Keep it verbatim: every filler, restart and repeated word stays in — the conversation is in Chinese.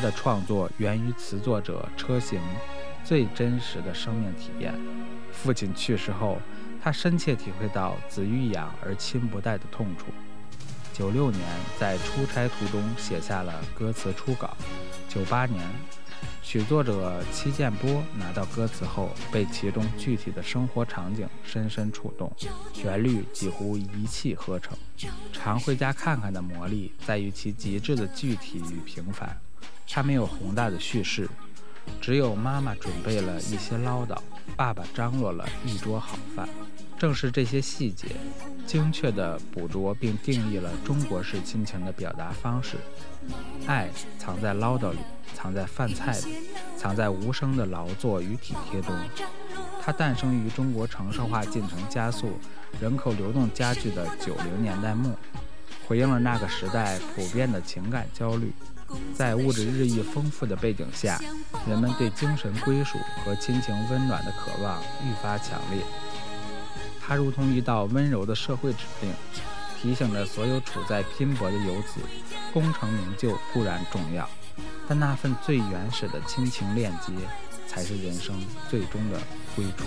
的创作源于词作者车行最真实的生命体验。父亲去世后，他深切体会到子欲养而亲不待的痛楚。九六年在出差途中写下了歌词初稿。九八年曲作者戚建波拿到歌词后，被其中具体的生活场景深深触动，旋律几乎一气呵成。常回家看看的魔力在于其极致的具体与平凡，它没有宏大的叙事，只有妈妈准备了一些唠叨，爸爸张罗了一桌好饭。正是这些细节精确地捕捉并定义了中国式亲情的表达方式。爱藏在唠叨里，藏在饭菜里，藏在无声的劳作与体贴中。它诞生于中国城市化进程加速、人口流动加剧的九零年代末，回应了那个时代普遍的情感焦虑。在物质日益丰富的背景下，人们对精神归属和亲情温暖的渴望愈发强烈。它如同一道温柔的社会指令，提醒着所有处在拼搏的游子，功成名就固然重要，但那份最原始的亲情链接才是人生最终的归处。